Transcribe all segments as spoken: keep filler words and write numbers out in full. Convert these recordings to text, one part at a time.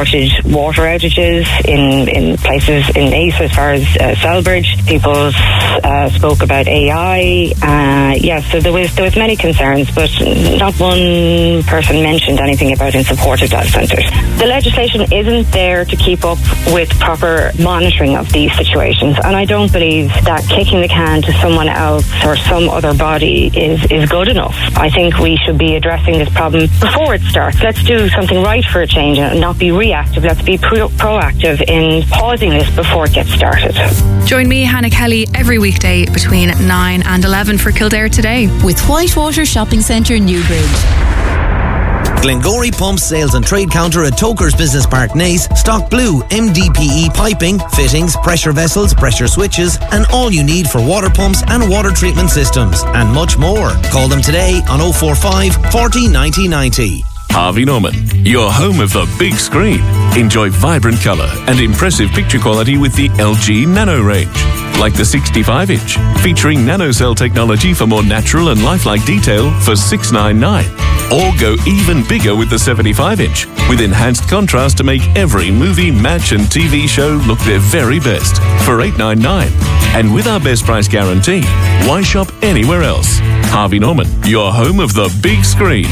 reported water outages in, in places in Naas as far as uh, Selbridge. People uh, spoke about A I. Uh, yeah, so there was there was many concerns, but not one person mentioned anything about in support of data centres. The legislation isn't there to keep up with proper monitoring of these situations, and I don't believe that kicking the can to someone else or some other body is, is good enough. I think we should be addressing this problem before it starts. Let's do something right for a change and not be reactive. Let's be pro- proactive in pausing this before it gets started. Join me, Hannah Kelly, every weekday between nine and eleven for Kildare Today with Whitewater Shopping Centre, Newbridge. Glengory Pumps Sales and Trade Counter at Tokers Business Park, Naas stock Blue M D P E piping, fittings, pressure vessels, pressure switches and all you need for water pumps and water treatment systems and much more. Call them today on oh four five, forty, ninety, ninety. Harvey Norman, your home of the big screen. Enjoy vibrant colour and impressive picture quality with the L G Nano range. Like the sixty-five inch, featuring nanocell technology for more natural and lifelike detail for six hundred ninety-nine dollars. Or go even bigger with the seventy-five inch, with enhanced contrast to make every movie, match and T V show look their very best for eight hundred ninety-nine dollars. And with our best price guarantee, why shop anywhere else? Harvey Norman, your home of the big screen.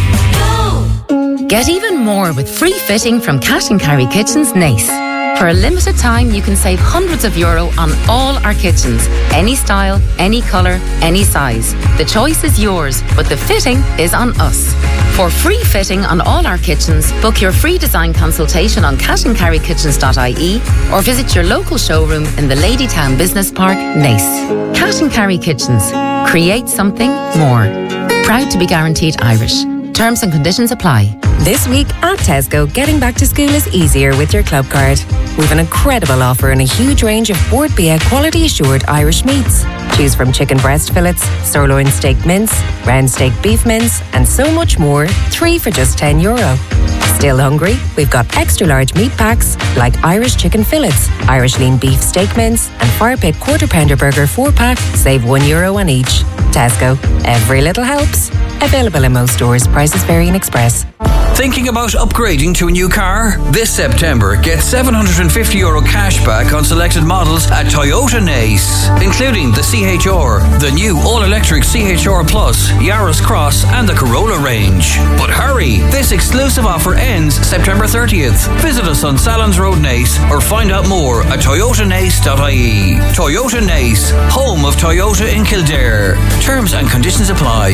Get even more with free fitting from Cash and Carry Kitchens Naas. For a limited time, you can save hundreds of euro on all our kitchens. Any style, any colour, any size. The choice is yours, but the fitting is on us. For free fitting on all our kitchens, book your free design consultation on cash and carry kitchens dot I E or visit your local showroom in the Ladytown Business Park, Naas. Cash and Carry Kitchens. Create something more. Proud to be guaranteed Irish. Terms and conditions apply. This week at Tesco, getting back to school is easier with your club card. We've an incredible offer and a huge range of Bord Bia quality assured Irish meats. Choose from chicken breast fillets, sirloin steak mince, round steak beef mince, and so much more, three for just ten euro. Still hungry? We've got extra large meat packs like Irish chicken fillets, Irish lean beef steak mince, and fire pit quarter pounder burger four pack, save one euro on each. Tesco, every little helps. Available in most stores, prices vary in Express. Thinking about upgrading to a new car? This September, get seven hundred fifty euro cash back on selected models at Toyota Naas, including the C H R, the new all-electric C H R Plus, Yaris Cross and the Corolla range. But hurry, this exclusive offer ends September thirtieth. Visit us on Salons Road, Naas, or find out more at toyota naas dot I E. Toyota Naas, home of Toyota in Kildare. Terms and conditions apply.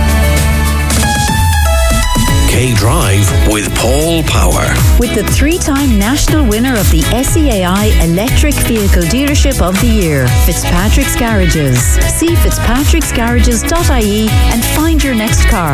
K-Drive with Paul Power. With the three-time national winner of the S E A I Electric Vehicle Dealership of the Year, Fitzpatrick's Garages. See fitzpatricks garages dot I E and find your next car.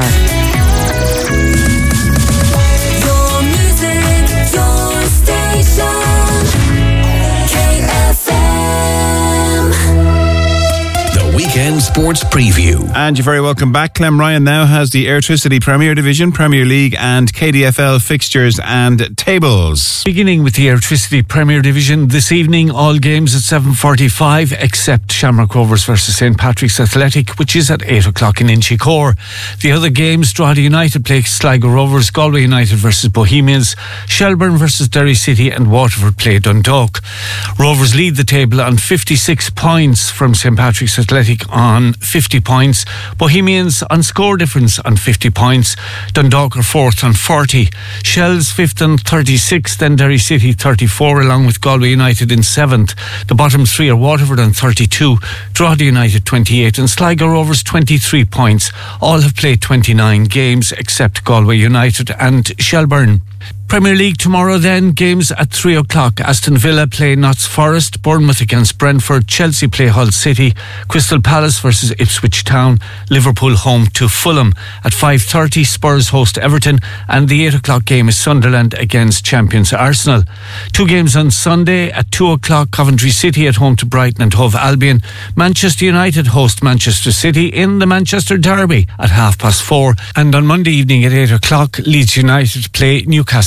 Your music, your station, K F M. Weekend Sports Preview. And you're very welcome back. Clem Ryan now has the Airtricity Premier Division, Premier League and K D F L fixtures and tables. Beginning with the Airtricity Premier Division this evening, all games at seven forty-five except Shamrock Rovers versus Saint Patrick's Athletic, which is at eight o'clock in Inchicore. The other games, Drogheda United play Sligo Rovers, Galway United versus Bohemians, Shelbourne versus Derry City and Waterford play Dundalk. Rovers lead the table on fifty-six points from Saint Patrick's Athletic on fifty points. Bohemians on score difference on fifty points. Dundalk are fourth on forty. Shells fifth on thirty-six, then Derry City thirty-four, along with Galway United in seventh. The bottom three are Waterford on thirty-two, Drogheda United twenty-eight and Sligo Rovers twenty-three points. All have played twenty-nine games except Galway United and Shelbourne. Premier League tomorrow then, games at three o'clock. Aston Villa play Notts Forest, Bournemouth against Brentford, Chelsea play Hull City, Crystal Palace versus Ipswich Town, Liverpool home to Fulham. At five thirty, Spurs host Everton, and the eight o'clock game is Sunderland against champions Arsenal. Two games on Sunday. At two o'clock, Coventry City at home to Brighton and Hove Albion. Manchester United host Manchester City in the Manchester Derby at half past four. And on Monday evening at eight o'clock, Leeds United play Newcastle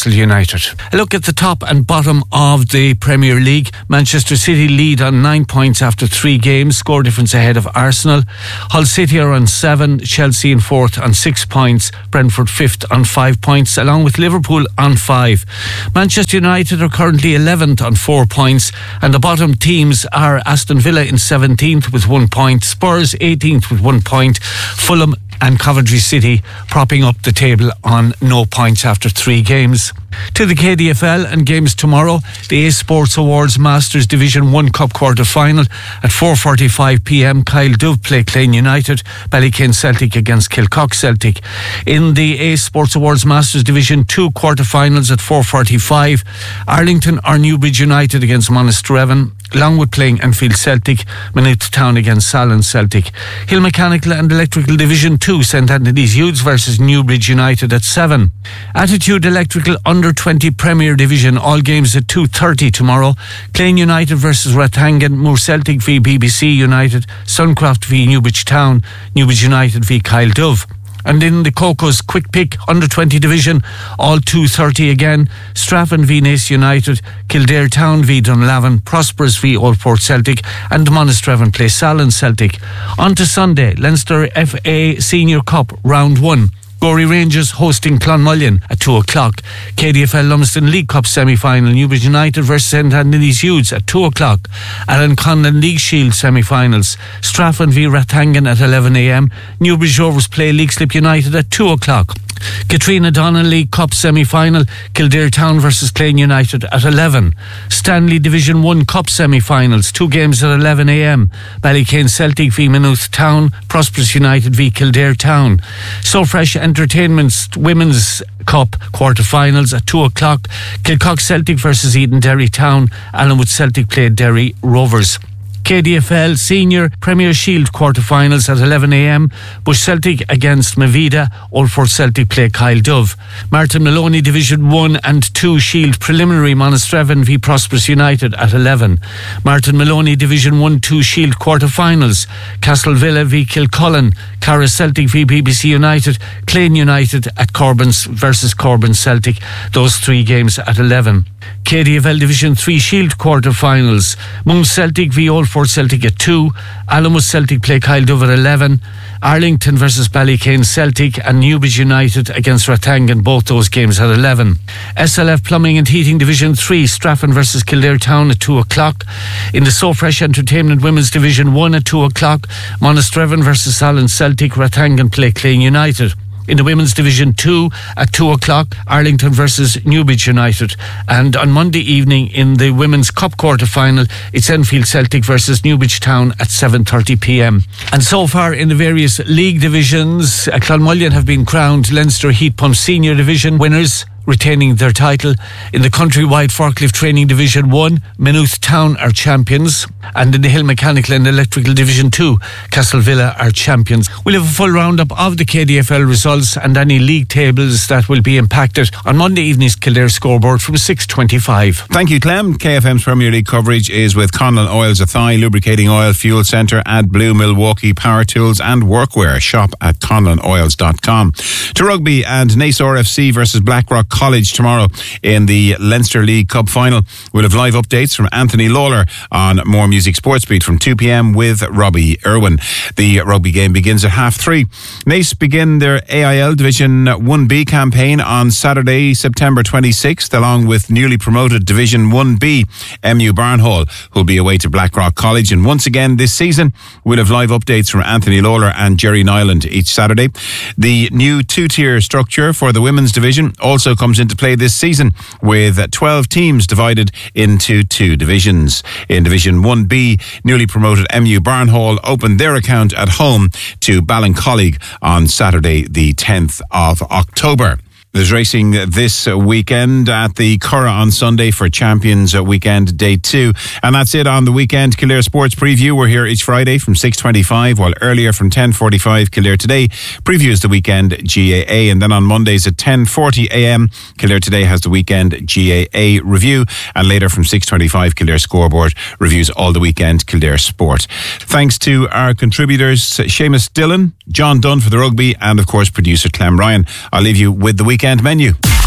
Newcastle United. A look at the top and bottom of the Premier League. Manchester City lead on nine points after three games, score difference ahead of Arsenal. Hull City are on seven, Chelsea in fourth on six points, Brentford fifth on five points, along with Liverpool on five. Manchester United are currently eleventh on four points, and the bottom teams are Aston Villa in seventeenth with one point, Spurs eighteenth with one point, Fulham and Coventry City propping up the table on no points after three games. To the K D F L and games tomorrow. The Ace Sports Awards Masters Division one Cup quarter final at four forty-five p m. Kyle Dove play Clane United, Ballykane Celtic against Kilcock Celtic. In the Ace Sports Awards Masters Division two quarter finals at four forty-five, Arlington or Newbridge United against Monasterevin, Longwood playing Enfield Celtic, Maynooth Town against Salon Celtic. Hill Mechanical and Electrical Division two, St Anthony's Youths versus Newbridge United at seven. Attitude Electrical Under twenty Premier Division, all games at two thirty tomorrow. Clane United versus Rathangan, Moore Celtic v B B C United, Suncroft v Newbridge Town, Newbridge United v Kyle Dove. And in the Cocos Quick Pick Under twenty Division, all two thirty again. Strafford v Naas United, Kildare Town v Dunlavin, Prosperous v Old Port Celtic, and Monasterevin play Salon Celtic. On to Sunday, Leinster F A Senior Cup Round one. Gorey Rangers hosting Clonmullion at two o'clock. K D F L Lumsden League Cup semi-final, Newbridge United versus St Anthony's Youths at two o'clock. Alan Conlon League Shield semi-finals, Strafford v Rathangan at eleven a m. Newbridge Rovers play Leixlip United at two o'clock. Katrina Donnelly Cup semi-final, Kildare Town versus Clane United at eleven. Stanley Division one Cup semi-finals, two games at eleven a m. Ballykane Celtic v Maynooth Town, Prosperous United v Kildare Town. So Fresh Entertainment's Women's Cup quarter-finals at two o'clock. Kilcock Celtic versus Eden Derry Town, Allenwood Celtic play Derry Rovers. K D F L Senior Premier Shield quarter-finals at eleven a m. Bush Celtic against Mavida, Old Fort Celtic play Kyle Dove. Martin Maloney Division one and two Shield Preliminary, Monasterevin v Prosperous United at eleven. Martin Maloney Division one two Shield quarter-finals, Castlevilla v Kilcullen, Cara Celtic v B B C United, Clane United at Corbin's versus Corbin Celtic. Those three games at eleven. K D F L Division three Shield quarter-finals, Moon Celtic v Old Fort Celtic at two, Allenwood Celtic play Kyle Dove at eleven, Arlington versus Ballykane Celtic and Newbridge United against Rathangan, both those games at eleven. S L F Plumbing and Heating Division three, Strafford versus Kildare Town at two o'clock. In the So Fresh Entertainment Women's Division one at two o'clock, Monasterevin versus Salon Celtic, Rathangan play Clane United. In the Women's Division two at two o'clock, Arlington versus Newbridge United. And on Monday evening in the Women's Cup quarter-final, it's Enfield Celtic versus Newbridge Town at seven thirty p m. And so far in the various league divisions, uh, Clonmullion have been crowned Leinster Heat Pump Senior Division winners, retaining their title. In the Countrywide Forklift Training Division one, Maynooth Town are champions, and in the Hill Mechanical and Electrical Division two, Castlevilla are champions. We'll have a full roundup of the K D F L results and any league tables that will be impacted on Monday evening's Kildare scoreboard from six twenty-five. Thank you, Clem. K F M's Premier League coverage is with Conlon Oils, Athy, Lubricating Oil, Fuel Centre, AdBlue, Milwaukee, Power Tools and Workwear. Shop at conlon oils dot com. To rugby, and Naas R F C versus Blackrock College tomorrow in the Leinster League Cup final. We'll have live updates from Anthony Lawler on More Music Sports Beat from two p m with Robbie Irwin. The rugby game begins at half three. Naas begin their A I L Division one B campaign on Saturday, September twenty-sixth, along with newly promoted Division one B M U Barnhall, who'll be away to Blackrock College. And once again this season, we'll have live updates from Anthony Lawler and Jerry Nyland each Saturday. The new two-tier structure for the women's division also comes into play this season, with twelve teams divided into two divisions. In Division one B, newly promoted M U Barnhall opened their account at home to Ballincollig on Saturday the tenth of October. There's racing this weekend at the Curragh on Sunday for Champions Weekend Day two. And that's it on the weekend. Kildare Sports Preview. We're here each Friday from six twenty-five, while earlier from ten forty-five, Kildare Today previews the weekend G A A. And then on Mondays at ten forty a m, Kildare Today has the weekend G A A review. And later from six twenty-five, Kildare Scoreboard reviews all the weekend Kildare Sport. Thanks to our contributors, Seamus Dillon, John Dunn for the rugby, and of course producer Clem Ryan. I'll leave you with the weekend menu.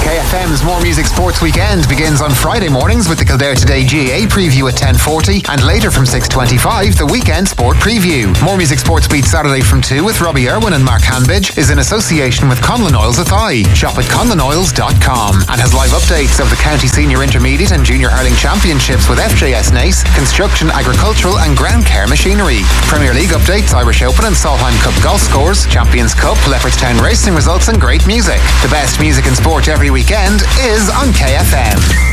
K F M's More Music Sports Weekend begins on Friday mornings with the Kildare Today G A A preview at ten forty, and later from six twenty-five, the Weekend Sport Preview. More Music Sports Beat Saturday from two with Robbie Irwin and Mark Hanbidge is in association with Conlon Oils Athy. Shop at conlon oils dot com and has live updates of the County Senior Intermediate and Junior Hurling Championships with F J S Nace, Construction, Agricultural and Ground Care Machinery. Premier League updates, Irish Open and Solheim Cup golf scores, Champions Cup, Leopardstown Racing results and great music. The best music and sport every weekend is on K F M.